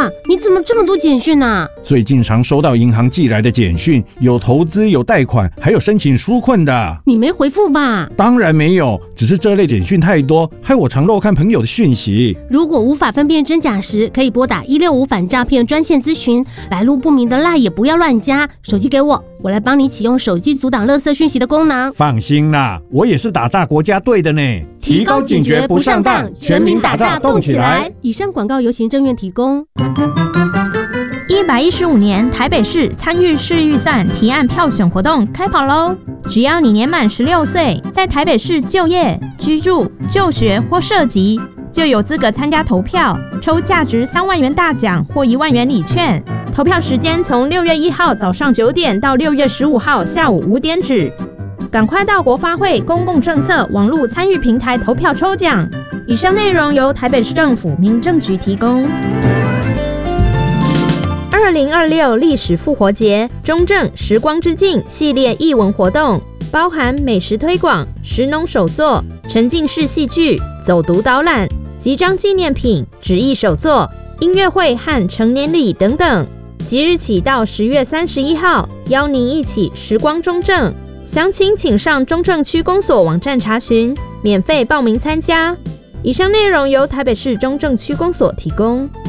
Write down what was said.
哇，你怎么这么多简讯啊？ 最近常收到银行寄来的简讯，有投资，有贷款，还有申请纾困的。 你没回复吧？ 当然没有，只是这类简讯太多，害我常漏看朋友的讯息。 如果无法分辨真假时，可以拨打165反诈骗专线咨询。来路不明的LINE也不要乱加。手机给我，我来帮你启用手机阻挡垃圾讯息的功能。 放心啦，我也是打诈国家队的呢。 提高警觉不上当，全民打诈动起来。以上广告由行政院提供。 115年台北市参与市预算提案票选活动开跑喽！只要你年满16岁，在台北市就业、居住、就学或涉及，就有资格参加投票，抽价值3万元大奖或1万元礼券。投票时间从6月1号早上9点到6月15号下午5点止。赶快到国发会公共政策网络参与平台投票抽奖。以上内容由台北市政府民政局提供。2026历史复活节中正时光之境系列艺文活动，包含美食推广、食农手作、沉浸式戏剧、走读导览、集章纪念品、纸艺手作、音乐会和成年礼等等。即日起到10月31号，邀您一起时光中正。详情请上中正区公所网站查询，免费报名参加。以上内容由台北市中正区公所提供。